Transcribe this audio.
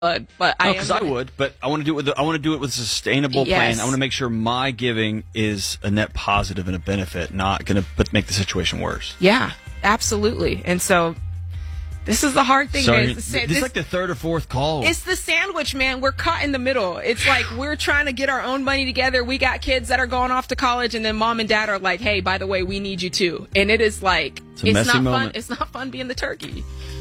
but I would, but I want to do it with a sustainable plan. I want to make sure my giving is a net positive and a benefit, not going to make the situation worse. Yeah, absolutely. And so this is the hard thing. This is like the third or fourth call. It's the sandwich, man. We're caught in the middle. It's like we're trying to get our own money together. We got kids that are going off to college, and then mom and dad are like, hey, by the way, we need you too. And it is like, it's not fun. It's not fun being the turkey.